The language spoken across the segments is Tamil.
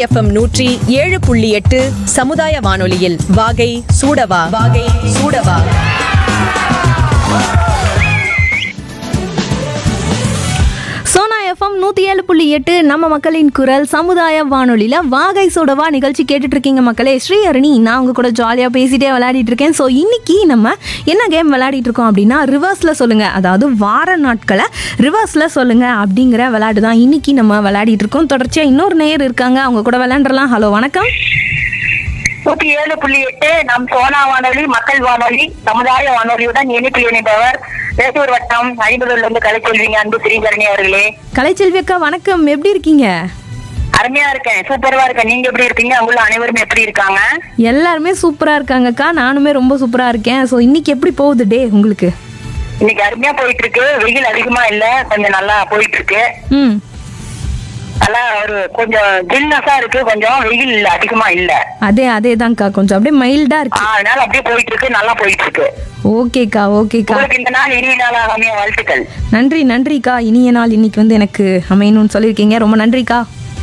எஃப்எம் 107.8 சமுதாய வானொலியில் வாகை சூடவா வாகை சூடவா. சோனா எஃப்எம் 107.8 நம்ம மக்களின் குரல் சமுதாய வானொலியில் வாகை சூடவா நிகழ்ச்சி கேட்டுட்டு இருக்கீங்க மக்களே. ஸ்ரீஹரணி நான் உங்க கூட ஜாலியாக பேசிட்டே விளையாடிட்டு இருக்கேன். ஸோ இன்னைக்கு நம்ம என்ன கேம் விளையாடிட்டு இருக்கோம் அப்படின்னா ரிவர்ஸில் சொல்லுங்க, அதாவது வார நாட்களை ரிவர்ஸில் சொல்லுங்க அப்படிங்கிற விளையாட்டு தான் இன்னைக்கு நம்ம விளையாடிட்டு இருக்கோம். தொடர்ச்சியாக இன்னொரு நேயர் இருக்காங்க, அவங்க கூட விளையாண்டுலாம். ஹலோ வணக்கம். 107.8 நம் சோனா வானொலி மக்கள் வானொலி சமுதாய வானொலியுடன் இணைப்பில் இணைப்பவர் வேட்டூர் வட்டம் 50 இருந்து கலைச்செல்விங்க அன்பு ஸ்ரீகரணி அவர்களே. கலைச்செல்வி அக்கா வணக்கம், எப்படி இருக்கீங்க? அருமையா இருக்கேன், சூப்பரா இருக்கேன். நீங்க எப்படி இருக்கீங்க? அவங்க அனைவரும் எப்படி இருக்காங்க? எல்லாருமே சூப்பராக இருக்காங்கக்கா, நானுமே ரொம்ப சூப்பராக இருக்கேன். ஸோ இன்னைக்கு எப்படி போகுது டே உங்களுக்கு? இன்னைக்கு அருமையா போயிட்டு இருக்கு. வெயில் அதிகமா இல்ல, கொஞ்சம் நல்லா போயிட்டு இருக்கு. நல்லா ஒரு கொஞ்சம் ஜில்னஸா இருக்கு, கொஞ்சம் வெயில் அதிகமா இல்ல. அதேதான்க்கா, கொஞ்சம் அப்படியே மைல்டா இருக்கு. அதனால அப்படியே போயிட்டு இருக்கு, நல்லா போயிட்டு இருக்கு. ஓகேக்கா. உங்களுக்கு இந்த நாள் இனிய நாளாக அமைய வாழ்த்துக்கள். நன்றிக்கா. இனிய நாள் இன்னைக்கு வந்து எனக்கு அமையணும்னு சொல்லியிருக்கீங்க, ரொம்ப நன்றிக்கா.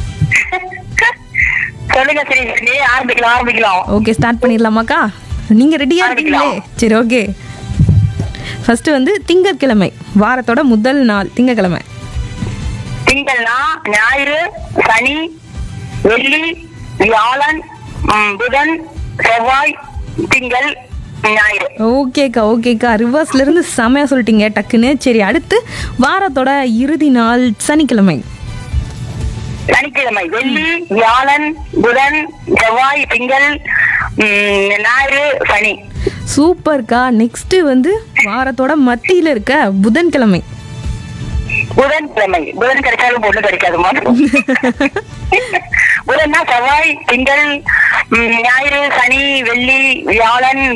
சொல்லுங்க சரி, ஆரம்பிக்கலாம். Okay, start பண்ணிடலாமாக்கா? நீங்க ரெடியா இருக்கீங்களே? சரி, ஓகே. ஃபர்ஸ்ட் வந்து திங்கட்கிழமை, வாரத்தோட முதல் நாள் திங்கட்கிழமை. திங்கள்னா ஞாயிறு, சனி, வெள்ளி, வியாழன், புதன், செவ்வாய், திங்கள், ஞாயிறு. ஓகேக்கா. ரிவர்ஸ்ல இருந்து செமையா சொல்லிட்டீங்க டக்குன்னு. சரி, அடுத்து வாரத்தோட இறுதி நாள் சனிக்கிழமை. சனிக்கிழமை வெள்ளி, வியாழன், புதன், செவ்வாய், திங்கள், ஞாயிறு, சனி. சூப்பர்க்கா. நெக்ஸ்ட் வந்து வாரத்தோட மத்தியில இருக்க புதன்கிழமை. புதன் கிடைச்சாலும் பொண்ணு கிடைக்காதுமா. புதன்னா செவ்வாய், திங்கள், ஞாயிறு, சனி, வெள்ளி, வியாழன்,